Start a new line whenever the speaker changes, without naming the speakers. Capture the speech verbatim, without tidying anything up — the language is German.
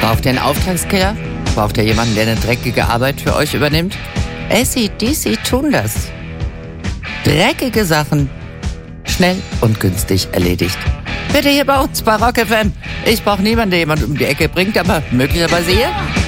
Braucht ihr einen Auftragskiller? Braucht ihr jemanden, der eine dreckige Arbeit für euch übernimmt? A C D C tun das. Dreckige Sachen schnell und günstig erledigt. Bitte hier bei uns bei Rock F M. Ich brauche niemanden, der jemand um die Ecke bringt, aber möglicherweise ihr.